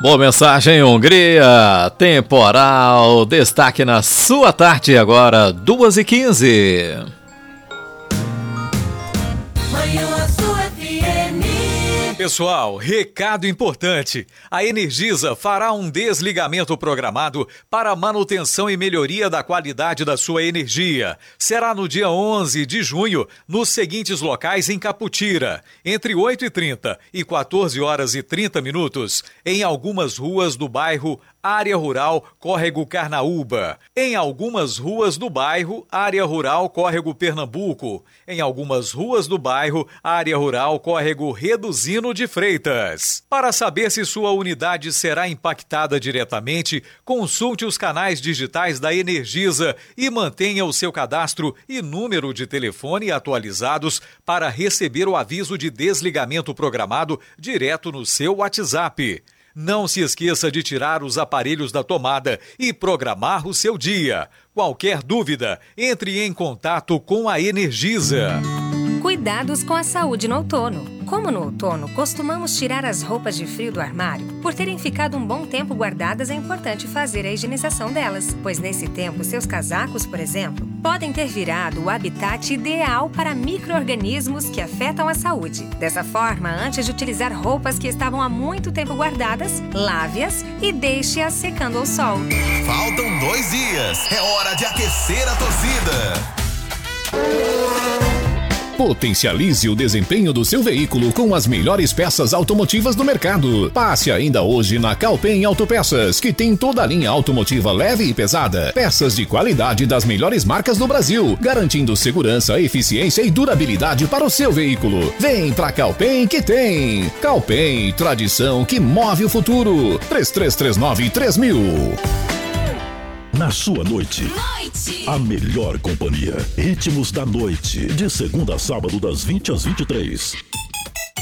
Boa mensagem, Hungria. Temporal. Destaque na sua tarde agora, 2h15. Pessoal, recado importante. A Energisa fará um desligamento programado para a manutenção e melhoria da qualidade da sua energia. Será no dia 11 de junho, nos seguintes locais em Caputira, entre 8h30 e 14h30, em algumas ruas do bairro Área Rural Córrego Carnaúba, em algumas ruas do bairro Área Rural Córrego Pernambuco, em algumas ruas do bairro Área Rural Córrego Reduzino de Freitas. Para saber se sua unidade será impactada diretamente, consulte os canais digitais da Energisa e mantenha o seu cadastro e número de telefone atualizados para receber o aviso de desligamento programado direto no seu WhatsApp. Não se esqueça de tirar os aparelhos da tomada e programar o seu dia. Qualquer dúvida, entre em contato com a Energisa. Cuidados com a saúde no outono. Como no outono, costumamos tirar as roupas de frio do armário. Por terem ficado um bom tempo guardadas, é importante fazer a higienização delas, pois nesse tempo, seus casacos, por exemplo, podem ter virado o habitat ideal para micro-organismos que afetam a saúde. Dessa forma, antes de utilizar roupas que estavam há muito tempo guardadas, lave-as e deixe-as secando ao sol. Faltam 2 dias. É hora de aquecer a torcida. Potencialize o desempenho do seu veículo com as melhores peças automotivas do mercado. Passe ainda hoje na Calpen Autopeças, que tem toda a linha automotiva leve e pesada. Peças de qualidade das melhores marcas do Brasil, garantindo segurança, eficiência e durabilidade para o seu veículo. Vem pra Calpen que tem. Calpen, tradição que move o futuro. 3339-3000. Na sua noite, a melhor companhia. Ritmos da noite, de segunda a sábado das 20 às 23.